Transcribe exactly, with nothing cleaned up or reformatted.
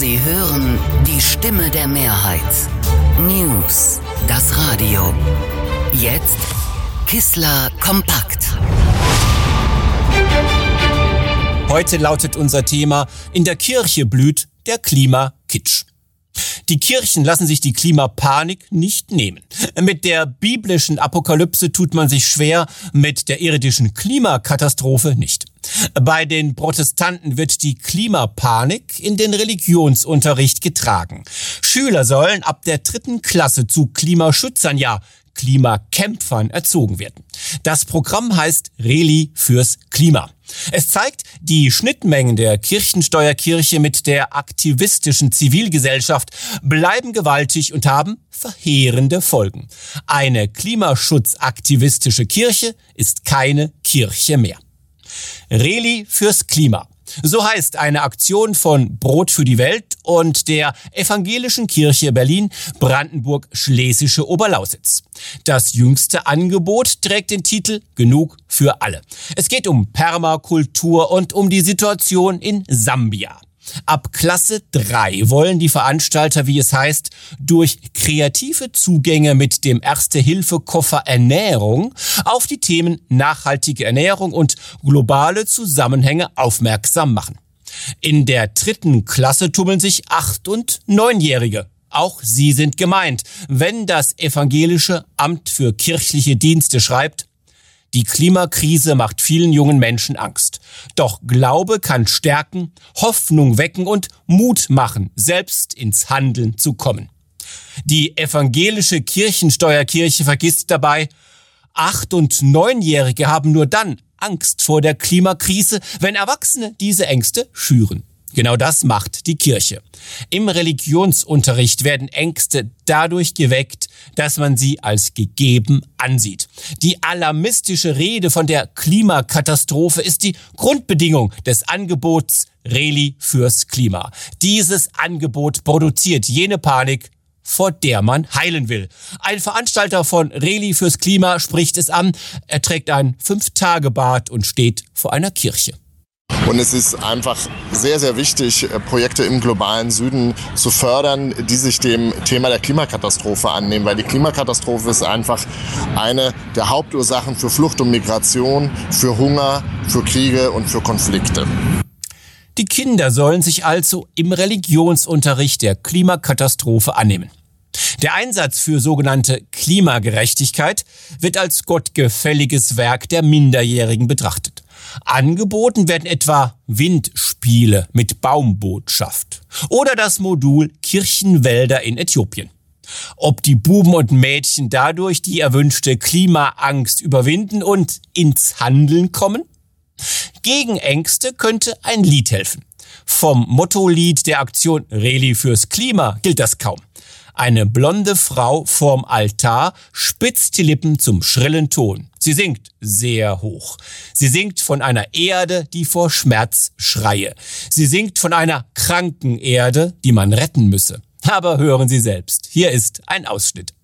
Sie hören die Stimme der Mehrheit. News, das Radio. Jetzt Kissler kompakt. Heute lautet unser Thema: In der Kirche blüht der Klimakitsch. Die Kirchen lassen sich die Klimapanik nicht nehmen. Mit der biblischen Apokalypse tut man sich schwer, mit der irdischen Klimakatastrophe nicht. Bei den Protestanten wird die Klimapanik in den Religionsunterricht getragen. Schüler sollen ab der dritten Klasse zu Klimaschützern, ja Klimakämpfern erzogen werden. Das Programm heißt Reli fürs Klima. Es zeigt die Schnittmengen der Kirchensteuerkirche mit der aktivistischen Zivilgesellschaft bleiben gewaltig und haben verheerende Folgen. Eine klimaschutzaktivistische Kirche ist keine Kirche mehr. Reli fürs Klima. So heißt eine Aktion von Brot für die Welt und der Evangelischen Kirche Berlin-Brandenburg-Schlesische Oberlausitz. Das jüngste Angebot trägt den Titel Genug für alle. Es geht um Permakultur und um die Situation in Sambia. Ab Klasse drei wollen die Veranstalter, wie es heißt, durch kreative Zugänge mit dem Erste-Hilfe-Koffer Ernährung auf die Themen nachhaltige Ernährung und globale Zusammenhänge aufmerksam machen. In der dritten Klasse tummeln sich Acht- und Neunjährige. Auch sie sind gemeint, wenn das Evangelische Amt für kirchliche Dienste schreibt: Die Klimakrise macht vielen jungen Menschen Angst. Doch Glaube kann stärken, Hoffnung wecken und Mut machen, selbst ins Handeln zu kommen. Die evangelische Kirchensteuerkirche vergisst dabei: Acht- und Neunjährige haben nur dann Angst vor der Klimakrise, wenn Erwachsene diese Ängste schüren. Genau das macht die Kirche. Im Religionsunterricht werden Ängste dadurch geweckt, dass man sie als gegeben ansieht. Die alarmistische Rede von der Klimakatastrophe ist die Grundbedingung des Angebots Reli fürs Klima. Dieses Angebot produziert jene Panik, vor der man heilen will. Ein Veranstalter von Reli fürs Klima spricht es an. Er trägt ein Fünf-Tage-Bart und steht vor einer Kirche. Und es ist einfach sehr, sehr wichtig, Projekte im globalen Süden zu fördern, die sich dem Thema der Klimakatastrophe annehmen. Weil die Klimakatastrophe ist einfach eine der Hauptursachen für Flucht und Migration, für Hunger, für Kriege und für Konflikte. Die Kinder sollen sich also im Religionsunterricht der Klimakatastrophe annehmen. Der Einsatz für sogenannte Klimagerechtigkeit wird als gottgefälliges Werk der Minderjährigen betrachtet. Angeboten werden etwa Windspiele mit Baumbotschaft oder das Modul Kirchenwälder in Äthiopien. Ob die Buben und Mädchen dadurch die erwünschte Klimaangst überwinden und ins Handeln kommen? Gegen Ängste könnte ein Lied helfen. Vom Mottolied der Aktion Reli fürs Klima gilt das kaum. Eine blonde Frau vorm Altar spitzt die Lippen zum schrillen Ton. Sie singt sehr hoch. Sie singt von einer Erde, die vor Schmerz schreie. Sie singt von einer kranken Erde, die man retten müsse. Aber hören Sie selbst. Hier ist ein Ausschnitt.